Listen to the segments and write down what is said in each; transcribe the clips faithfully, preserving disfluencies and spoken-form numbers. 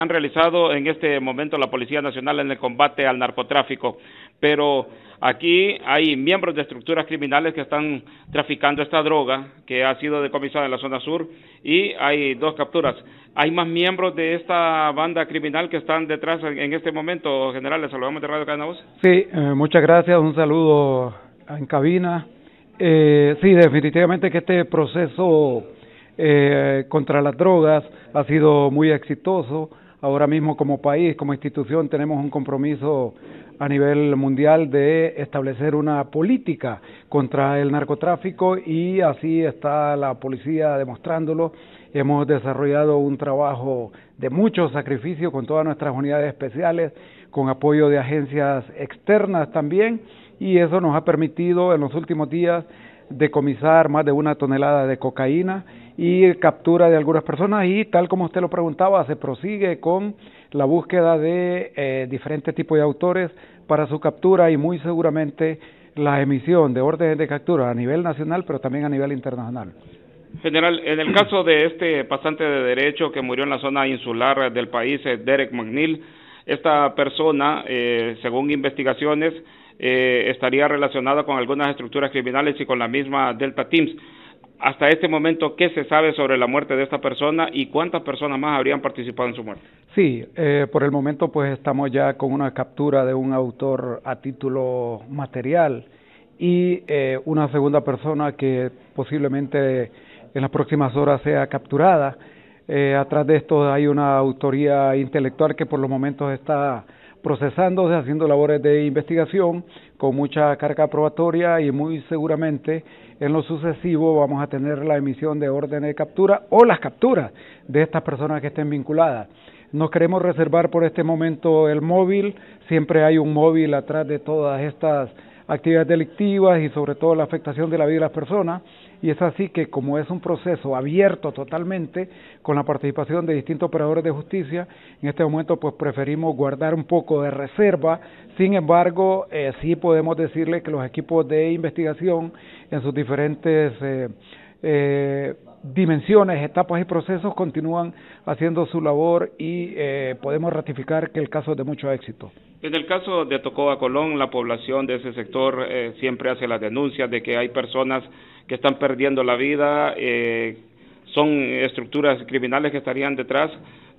han realizado en este momento la Policía Nacional en el combate al narcotráfico, pero aquí hay miembros de estructuras criminales que están traficando esta droga que ha sido decomisada en la zona sur y hay dos capturas. ¿Hay más miembros de esta banda criminal que están detrás en este momento? General, les saludamos de Radio Cadena Voz. Sí, eh, muchas gracias, un saludo en cabina. Eh, sí, definitivamente que este proceso eh, contra las drogas ha sido muy exitoso. Ahora mismo como país, como institución, tenemos un compromiso a nivel mundial de establecer una política contra el narcotráfico y así está la policía demostrándolo. Hemos desarrollado un trabajo de mucho sacrificio con todas nuestras unidades especiales, con apoyo de agencias externas también, y eso nos ha permitido en los últimos días decomisar más de una tonelada de cocaína y captura de algunas personas, y tal como usted lo preguntaba, se prosigue con la búsqueda de eh, diferentes tipos de autores para su captura y muy seguramente la emisión de órdenes de captura a nivel nacional, pero también a nivel internacional. General, en el caso de este pasante de derecho que murió en la zona insular del país, Derek McNeil, esta persona, eh, según investigaciones, eh, estaría relacionada con algunas estructuras criminales y con la misma Delta Teams. Hasta este momento, ¿qué se sabe sobre la muerte de esta persona y cuántas personas más habrían participado en su muerte? Sí, eh, por el momento pues estamos ya con una captura de un autor a título material y eh, una segunda persona que posiblemente en las próximas horas sea capturada. Eh, atrás de esto hay una autoría intelectual que por los momentos está procesándose, haciendo labores de investigación con mucha carga probatoria y muy seguramente en lo sucesivo vamos a tener la emisión de órdenes de captura o las capturas de estas personas que estén vinculadas. No queremos reservar por este momento el móvil, siempre hay un móvil atrás de todas estas actividades delictivas y sobre todo la afectación de la vida de las personas, y es así que como es un proceso abierto totalmente con la participación de distintos operadores de justicia, en este momento pues preferimos guardar un poco de reserva. Sin embargo, eh, sí podemos decirle que los equipos de investigación en sus diferentes eh, eh, dimensiones, etapas y procesos continúan haciendo su labor y eh, podemos ratificar que el caso es de mucho éxito. En el caso de Tocoa Colón, la población de ese sector eh, siempre hace las denuncias de que hay personas que están perdiendo la vida, eh, son estructuras criminales que estarían detrás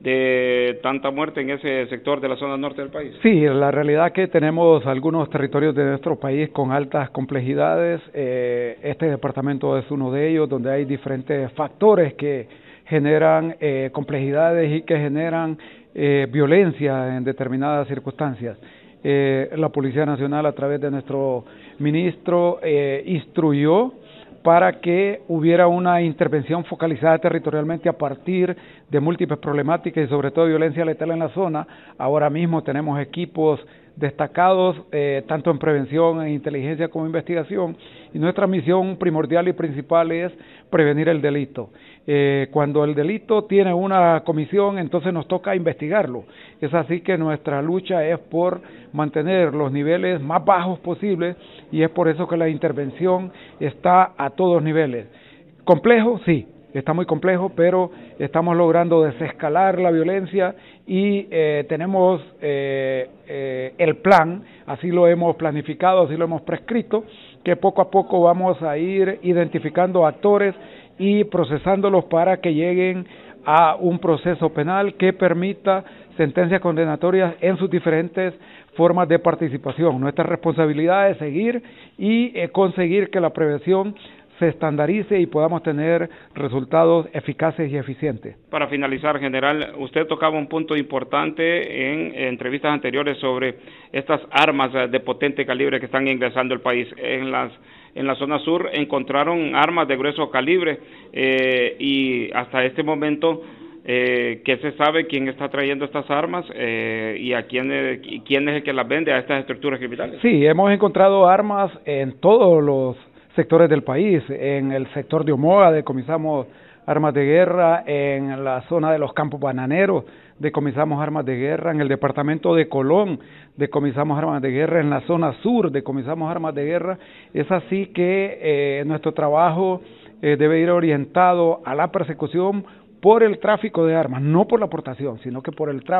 de tanta muerte en ese sector de la zona norte del país. Sí, la realidad es que tenemos algunos territorios de nuestro país con altas complejidades. Eh, este departamento es uno de ellos, donde hay diferentes factores que generan eh, complejidades y que generan eh, violencia en determinadas circunstancias. Eh, la Policía Nacional, a través de nuestro ministro, eh, instruyó para que hubiera una intervención focalizada territorialmente a partir de múltiples problemáticas y sobre todo violencia letal en la zona. Ahora mismo tenemos equipos destacados, eh, tanto en prevención, en inteligencia como investigación, y nuestra misión primordial y principal es prevenir el delito. Eh, cuando el delito tiene una comisión, entonces nos toca investigarlo. Es así que nuestra lucha es por mantener los niveles más bajos posibles y es por eso que la intervención está a todos niveles. ¿Complejo? Sí. Está muy complejo, pero estamos logrando desescalar la violencia y eh, tenemos eh, eh, el plan, así lo hemos planificado, así lo hemos prescrito, que poco a poco vamos a ir identificando actores y procesándolos para que lleguen a un proceso penal que permita sentencias condenatorias en sus diferentes formas de participación. Nuestra responsabilidad es seguir y eh, conseguir que la prevención se estandarice y podamos tener resultados eficaces y eficientes. Para finalizar, general, usted tocaba un punto importante en, en entrevistas anteriores sobre estas armas de potente calibre que están ingresando al país. En las en la zona sur encontraron armas de grueso calibre eh, y hasta este momento eh, ¿qué se sabe quién está trayendo estas armas eh, y a quién, eh, quién es el que las vende a estas estructuras criminales? Sí, hemos encontrado armas en todos los sectores del país. En el sector de Omoa decomisamos armas de guerra, en la zona de los campos bananeros decomisamos armas de guerra, en el departamento de Colón decomisamos armas de guerra, en la zona sur decomisamos armas de guerra. Es así que eh, nuestro trabajo eh, debe ir orientado a la persecución por el tráfico de armas, no por la aportación, sino que por el tráfico.